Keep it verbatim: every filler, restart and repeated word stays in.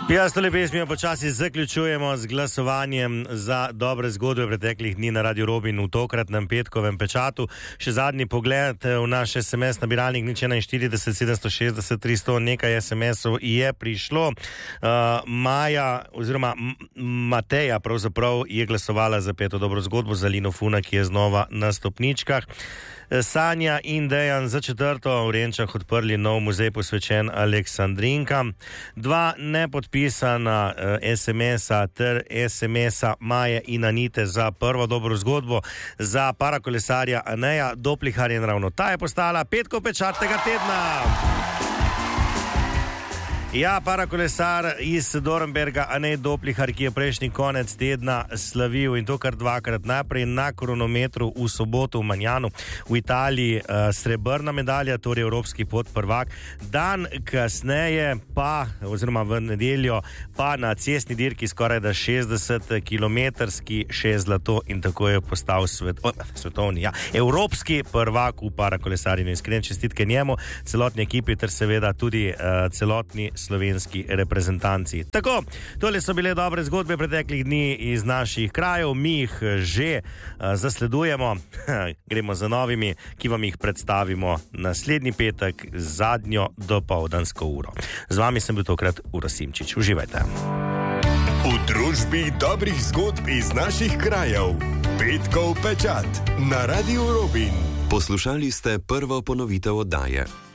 Ja, s tole pesmijo počasi zaključujemo z glasovanjem za dobre zgodbe preteklih dni na Radio Robin v tokratnem petkovem pečatu. Še zadnji pogled v naš es em es nabiralnik nič štiriinštirideset sedemsto šestdeset tristo, nekaj es em esov je prišlo. Uh, Maja oziroma Mateja pravzaprav je glasovala za peto dobro zgodbo za Lino Funa, ki je znova na stopničkah. Sanja in Dejan za četrto v Renčah odprli nov muzej posvečen Aleksandrinkam. Dva nepodpisana eh, es em esa ter es em esa Maje in Anite za prvo dobro zgodbo za parakolesarja Aneja Doplihar in ravno ta je postala petkov pečat tega tedna. Ja, parakolesar iz Dornberga, Anej Doplihar, ki je prejšnji konec tedna slavil in to kar dvakrat. Najprej na kronometru v soboto v Manjanu v Italiji uh, srebrna medalja, torej evropski podprvak. Dan kasneje pa, oziroma v nedeljo, pa na cestni dirki skoraj da šestdeset kilometrski še zlato in tako je postal svet, o, svetovni, ja, evropski prvak v parakolesarjenju. Iskren čestitke njemu, celotni ekipi ter seveda tudi uh, celotni slovenski reprezentanci. Tako, tole so bile dobre zgodbe preteklih dni iz naših krajev, mi jih že uh, zasledujemo, gremo za novimi, ki vam jih predstavimo naslednji petek, zadnjo dopoldansko uro. Z vami sem bil tokrat Uroš Simčič. Uživajte. V družbi dobrih zgodb iz naših krajev. Petkov pečat na Radio Robin. Poslušali ste prvo ponovitev oddaje.